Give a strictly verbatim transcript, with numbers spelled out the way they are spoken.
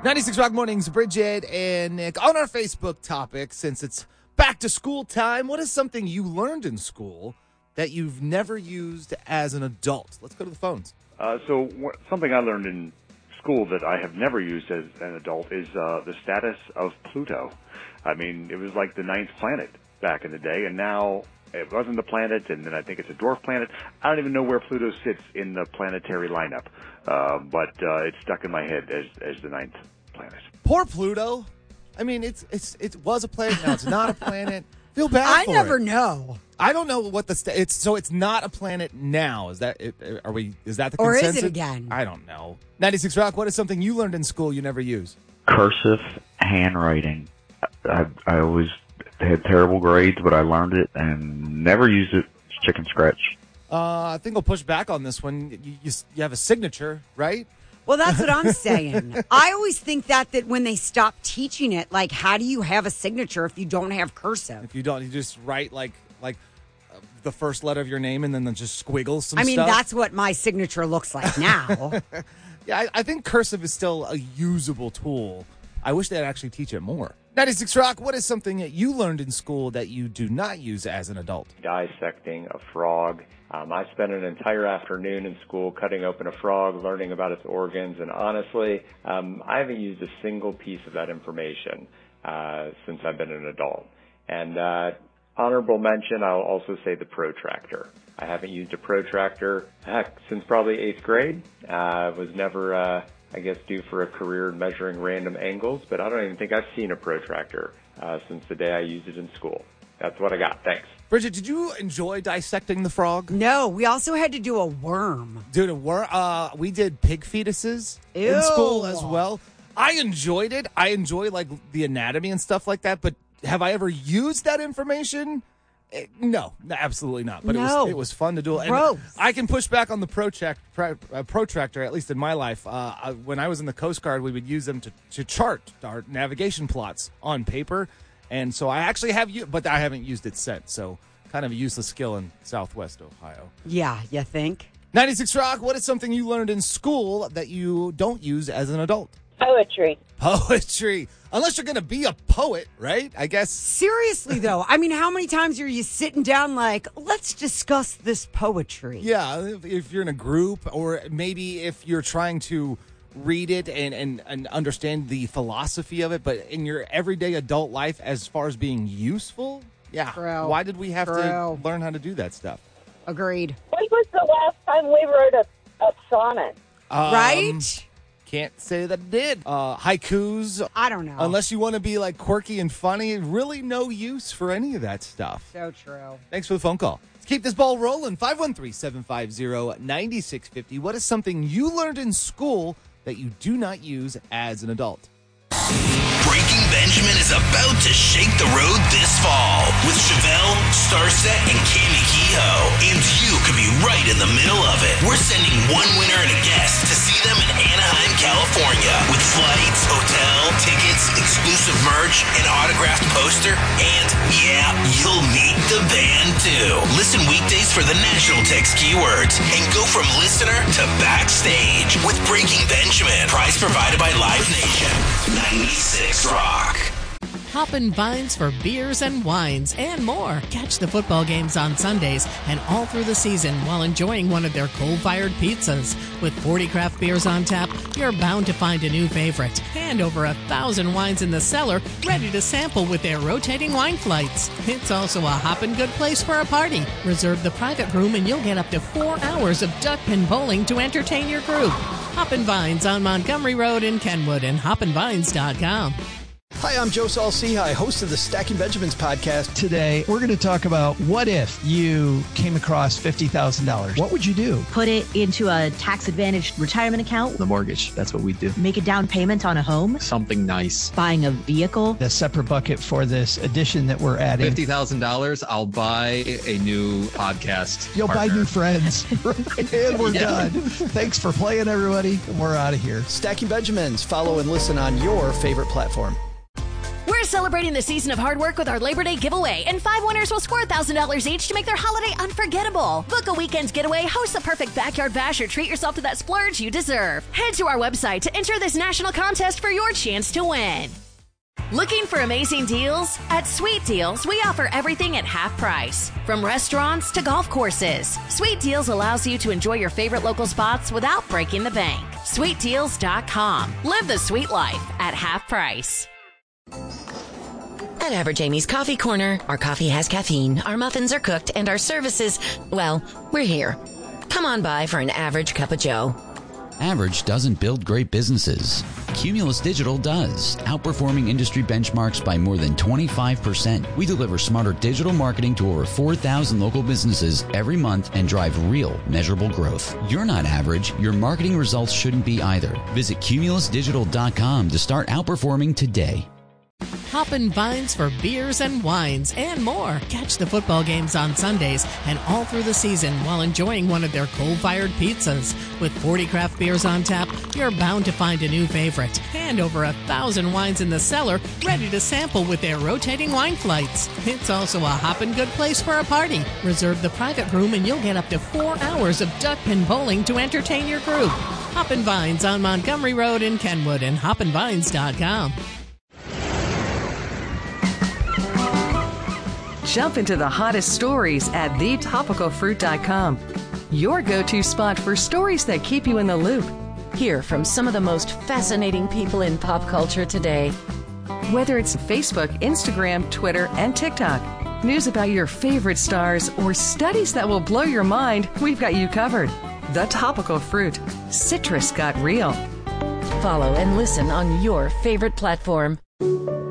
ninety-six Rock Mornings, Bridget and Nick. On our Facebook topic, since it's back to school time, what is something you learned in school that you've never used as an adult? Let's go to the phones. Uh, so w- something I learned in school that I have never used as an adult is uh, the status of Pluto. I mean, it was like the ninth planet back in the day, and now it wasn't a planet, and then I think it's a dwarf planet. I don't even know where Pluto sits in the planetary lineup, uh, but uh, it's stuck in my head as as the ninth planet. Poor Pluto. I mean, it's it's it was a planet, now it's not a planet. Feel bad I for never it. know. I don't know what the sta- it's so it's not a planet now. Is that it, are we? Is that the Or consensus? is it again? I don't know. ninety-six Rock. What is something you learned in school you never use? Cursive handwriting. I, I always had terrible grades, but I learned it and never used it. It's chicken scratch. Uh, I think I'll push back on this one. You, you, you have a signature, right? Well, that's what I'm saying. I always think that that when they stop teaching it, like, how do you have a signature if you don't have cursive? If you don't, you just write like like uh, the first letter of your name and then just squiggles some I mean, stuff. that's what my signature looks like now. Yeah, I, I think cursive is still a usable tool. I wish they'd actually teach it more. ninety-six Rock, what is something that you learned in school that you do not use as an adult? Dissecting a frog. Um, I spent an entire afternoon in school cutting open a frog, learning about its organs, and honestly, um, I haven't used a single piece of that information uh, since I've been an adult. And uh, honorable mention, I'll also say the protractor. I haven't used a protractor heck, since probably eighth grade. I uh, was never, uh, I guess, due for a career in measuring random angles, but I don't even think I've seen a protractor uh, since the day I used it in school. That's what I got. Thanks. Bridget, did you enjoy dissecting the frog? No, we also had to do a worm. Dude, a wor- uh, we did pig fetuses Ew. in school as well. I enjoyed it. I enjoy like the anatomy and stuff like that, but have I ever used that information? Eh, No, absolutely not. But No. it was it was fun to do. And Gross. I can push back on the protract, pro, uh, protractor, at least in my life. Uh, I, when I was in the Coast Guard, we would use them to, to chart our navigation plots on paper. And so I actually have used, but I haven't used it since. So kind of a useless skill in Southwest Ohio. Yeah, you think? ninety-six Rock, what is something you learned in school that you don't use as an adult? Poetry. Poetry. Unless you're going to be a poet, right? I guess. Seriously, though. I mean, how many times are you sitting down like, let's discuss this poetry? Yeah, if, if you're in a group or maybe if you're trying to read it and, and, and understand the philosophy of it, but in your everyday adult life as far as being useful, yeah. True. Why did we have True. to learn how to do that stuff? Agreed. When was the last time we wrote a, a sonnet? Um, Right? Can't say that it did. Uh, haikus, I don't know. unless you want to be like quirky and funny, really no use for any of that stuff. So true. Thanks for the phone call. Let's keep this ball rolling. five one three, seven five zero, nine six five zero. What is something you learned in school that you do not use as an adult? Breaking Benjamin is about to shake the road this fall with Chevelle, Starset, and Cammy Kehoe. And you could be right in the middle of it. We're sending one winner and a guest to see them in Anaheim, California with flights, hotel, tickets, exclusive merch, an autographed poster, and yeah, you'll meet the band too. Listen weekdays for the national text keywords and go from listener to backstage with Breaking Benjamin. Prize provided by Live Nation. ninety-six Rock. Hoppin' Vines for beers and wines and more. Catch the football games on Sundays and all through the season while enjoying one of their coal-fired pizzas. With forty craft beers on tap, you're bound to find a new favorite. And over a thousand wines in the cellar, ready to sample with their rotating wine flights. It's also a hoppin' good place for a party. Reserve the private room and you'll get up to four hours of duck pin bowling to entertain your group. Hoppin' Vines on Montgomery Road in Kenwood and hoppin vines dot com. Hi, I'm Joe Saul-Sehy, host of the Stacking Benjamins podcast. Today, we're going to talk about what if you came across fifty thousand dollars. What would you do? Put it into a tax-advantaged retirement account. The mortgage, that's what we do. Make a down payment on a home. Something nice. Buying a vehicle. A separate bucket for this edition that we're adding. fifty thousand dollars, I'll buy a new podcast You'll partner. buy new friends. And we're Yeah. done. Thanks for playing, everybody. We're out of here. Stacking Benjamins. Follow and listen on your favorite platform. We're celebrating the season of hard work with our Labor Day giveaway, and five winners will score one thousand dollars each to make their holiday unforgettable. Book a weekend's getaway, host the perfect backyard bash, or treat yourself to that splurge you deserve. Head to our website to enter this national contest for your chance to win. Looking for amazing deals? At Sweet Deals, we offer everything at half price. From restaurants to golf courses, Sweet Deals allows you to enjoy your favorite local spots without breaking the bank. sweet deals dot com. Live the sweet life at half price. At Average Amy's Coffee Corner, our coffee has caffeine, our muffins are cooked, and our services, well, we're here. Come on by for an average cup of joe. Average doesn't build great businesses. Cumulus Digital does, outperforming industry benchmarks by more than twenty-five percent. We deliver smarter digital marketing to over four thousand local businesses every month and drive real, measurable growth. You're not average. Your marketing results shouldn't be either. Visit cumulus digital dot com to start outperforming today. Hoppin' Vines for beers and wines and more. Catch the football games on Sundays and all through the season while enjoying one of their coal-fired pizzas. With forty craft beers on tap, you're bound to find a new favorite. And over a thousand wines in the cellar, ready to sample with their rotating wine flights. It's also a hoppin' good place for a party. Reserve the private room and you'll get up to four hours of duck pin bowling to entertain your group. Hoppin' Vines on Montgomery Road in Kenwood and hoppin vines dot com. Jump into the hottest stories at the topical fruit dot com. Your go-to spot for stories that keep you in the loop. Hear from some of the most fascinating people in pop culture today. Whether it's Facebook, Instagram, Twitter, and TikTok, news about your favorite stars, or studies that will blow your mind, we've got you covered. The Topical Fruit. Citrus got real. Follow and listen on your favorite platform.